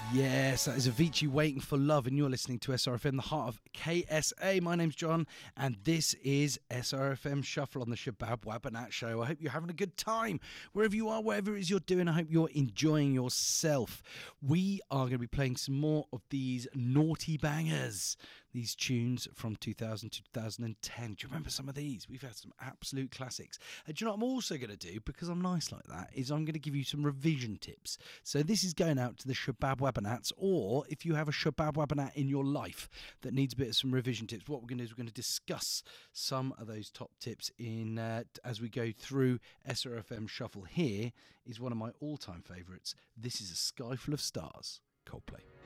Yes, that is Avicii, Waiting for Love, and you're listening to SRFM, the heart of KSA. My name's John, and this is SRFM Shuffle on the Shabab Wabanat Show. I hope you're having a good time wherever you are, whatever it is you're doing. I hope you're enjoying yourself. We are going to be playing some more of these naughty bangers, these tunes from 2000 to 2010. Do you remember some of these? We've had some absolute classics. And do you know what I'm also going to do, because I'm nice like that, is I'm going to give you some revision tips. So this is going out to the Shabab Wabanats, or if you have a Shabab Wabanat in your life that needs a bit of some revision tips, what we're going to do is we're going to discuss some of those top tips in as we go through SRFM Shuffle. Here is one of my all-time favourites. This is A Sky Full of Stars, Coldplay.